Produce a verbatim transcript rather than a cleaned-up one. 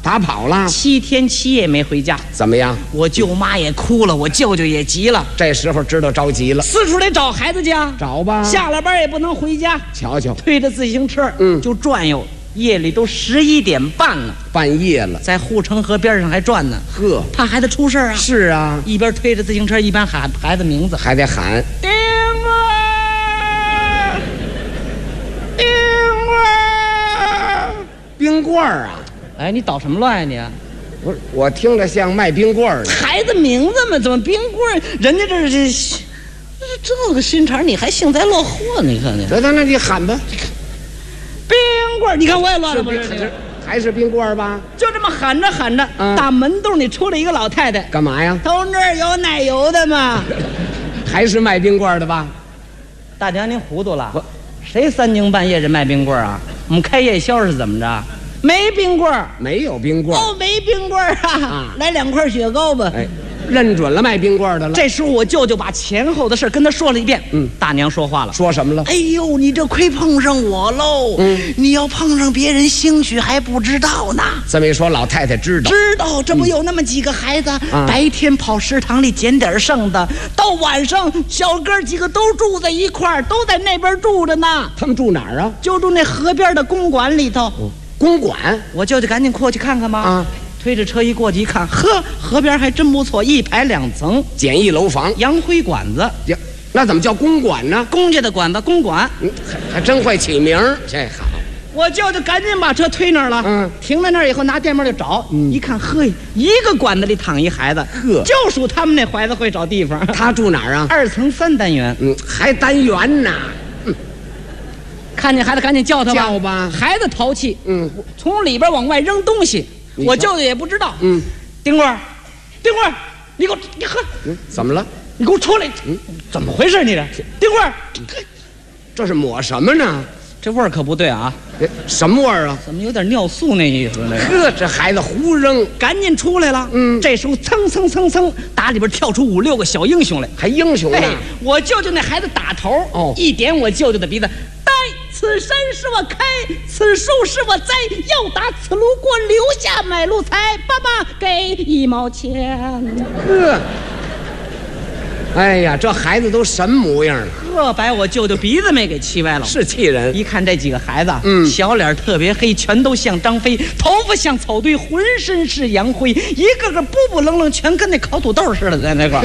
打跑了， 七天七夜没回家。 怎么样？ 我舅妈也哭了，我舅舅也急了， 这时候知道着急了， 四处得找孩子家， 找吧。 下了班也不能回家， 瞧瞧， 推着自行车， 嗯， 就转悠。夜里都十一点半了， 半夜了， 在护城河边上还转呢。 呵， 怕孩子出事啊。 是啊， 一边推着自行车，一边喊孩子名字， 还得喊丁儿，丁儿， 冰棍儿啊！ 哎，你捣什么乱呀、啊、你？ 不是，我听着像卖冰棍儿的。 孩子名字嘛，怎么冰棍儿？人家这是这个心肠，你还幸灾乐祸？你看你， 得得，那你喊吧。 冰棍儿，你看我也乱了不是？ 还是冰棍儿吧？ 就这么喊着喊着， 嗯、 大门洞里出来一个老太太， 干嘛呀？ 同志有奶油的吗？ 还是卖冰棍儿的吧？ 大娘您糊涂了，谁三更半夜这卖冰棍儿啊？我们开夜宵是怎么着？没冰棍儿， 没有冰棍儿哦，没冰棍儿啊！啊来两块雪糕吧。 哎，认准了卖冰棍儿的了。 这时候我舅舅把前后的事跟他说了一遍。 嗯， 大娘说话了， 说什么了？ 哎呦，你这亏碰上我喽！嗯，你要碰上别人，兴许还不知道呢。 这么一说，老太太知道， 知道，这不有那么几个孩子， 嗯、 白天跑食堂里捡点剩的，到晚上小哥几个都住在一块儿，都在那边住着呢。 他们住哪儿啊？ 就住那河边的公馆里头。 嗯公馆， 我舅舅赶紧过去看看吧。 啊， 推着车一过去一看，呵，河边还真不错，一排两层， 简易楼房， 洋灰馆子。 呀，那怎么叫公馆呢？ 公家的馆子，公馆。 嗯，还, 还真会起名儿，这好。 我舅舅赶紧把车推那儿了， 嗯， 停在那儿以后拿电门就找，嗯，一看，呵，一个馆子里躺一孩子， 呵， 就属他们那孩子会找地方。 他住哪儿啊？ 二层三单元， 嗯，还单元呢。 看见孩子赶紧叫他吧， 叫吧。 孩子淘气， 嗯， 从里边往外扔东西，我舅舅也不知道。 嗯， 丁棍儿，丁棍儿，你给我，你喝， 嗯，怎么了？ 你给我出来！嗯，怎么回事？你这丁棍儿， 这是抹什么呢？ 这味儿可不对啊！ 什么味儿啊？ 怎么有点尿素那意思呢？ 呵，这孩子胡扔， 赶紧出来了。嗯，这时候蹭蹭蹭蹭，打里边跳出五六个小英雄来， 还英雄呢！ 我舅舅那孩子打头，哦，一点我舅舅的鼻子，呆！此山是我开，此树是我栽，要打此路过，留下买路财。爸爸给一毛钱。 呵，哎呀，这孩子都什么模样了？ 呵，把我舅舅鼻子没给气歪了， 是气人。 一看这几个孩子， 嗯， 小脸特别黑，全都像张飞，头发像草堆，浑身是洋灰，一个个布布愣愣，全跟那烤土豆似的，在那块儿。